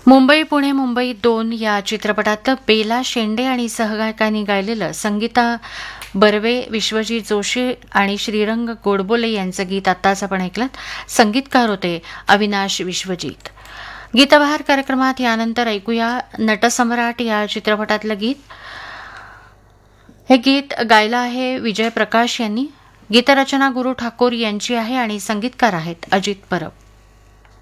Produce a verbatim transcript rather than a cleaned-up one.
मुंबई पुणे मुंबई दोन या चित्रपटातलं बेला शेंडे आणि सहगायकांनी गायलेलं संगीता बर्वे, विश्वजीत जोशी आणि श्रीरंग गोडबोले यांचं गीत आत्ताच आपण ऐकलं. संगीतकार होते अविनाश विश्वजीत. गीतबहार कार्यक्रमात यानंतर ऐकूया नटसम्राट या चित्रपटातलं गीत. हे गीत गायलं आहे विजय प्रकाश यांनी. गीतरचना गुरु ठाकोर यांची आहे आणि संगीतकार आहेत अजित परब.